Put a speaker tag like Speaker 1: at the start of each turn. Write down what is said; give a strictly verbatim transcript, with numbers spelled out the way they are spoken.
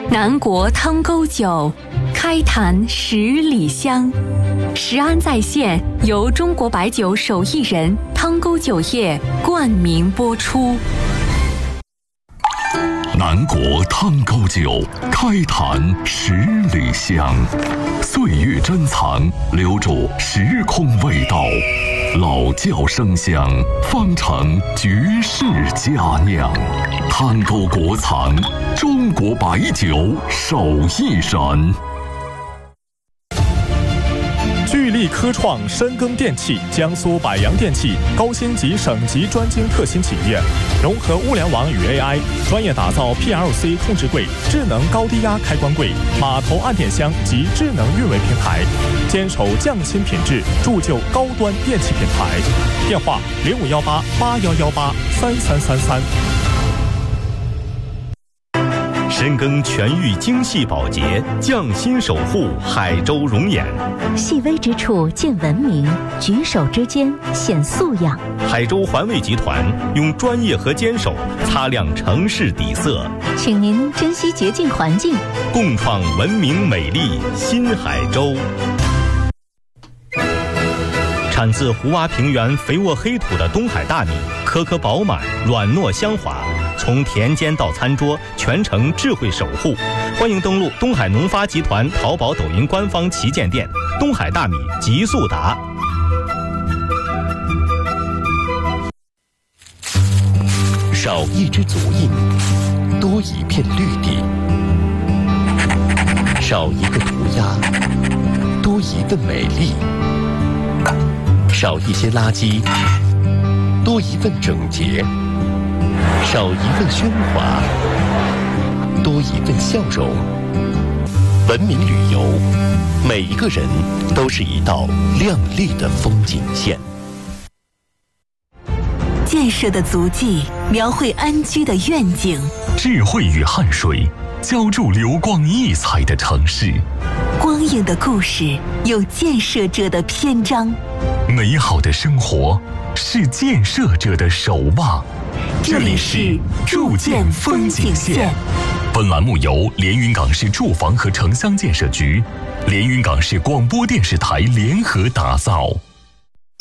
Speaker 1: 南国汤沟酒，开坛十里香。食安在线由中国白酒手艺人汤沟酒业冠名播出。
Speaker 2: 南国汤沟酒，开坛十里香。岁月珍藏，留住时空味道。老窖生香，方成绝世佳酿。汤沟国藏，中国白酒手艺人。
Speaker 3: 聚力科创深耕电器，江苏百洋电器高星级省级专精特新企业，融合物联网与 A I， 专业打造 P L C 控制柜、智能高低压开关柜、码头按电箱及智能运维平台，坚守匠心品质，铸就高端电器品牌。电话零五幺八八幺幺八三三三三。
Speaker 4: 深耕全域精细保洁，匠心守护海州容颜。
Speaker 5: 细微之处见文明，举手之间显素养。
Speaker 4: 海州环卫集团用专业和坚守擦亮城市底色，
Speaker 5: 请您珍惜洁净环境，
Speaker 4: 共创文明美丽新海州。产自湖洼平原肥沃黑土的东海大米，颗颗饱满，软糯香滑。从田间到餐桌，全程智慧守护。欢迎登录东海农发集团淘宝、抖音官方旗舰店“东海大米极速达”。
Speaker 6: 少一只足印，多一片绿地；少一个涂鸦，多一份美丽；少一些垃圾，多一份整洁。少一份喧哗，多一份笑容。文明旅游，每一个人都是一道亮丽的风景线。
Speaker 1: 建设的足迹描绘安居的愿景，
Speaker 2: 智慧与汗水浇筑流光溢彩的城市。
Speaker 1: 光影的故事有建设者的篇章，
Speaker 2: 美好的生活是建设者的守望。
Speaker 1: 这里是筑建风景线。
Speaker 2: 本栏目由连云港市住房和城乡建设局、连云港市广播电视台联合打造。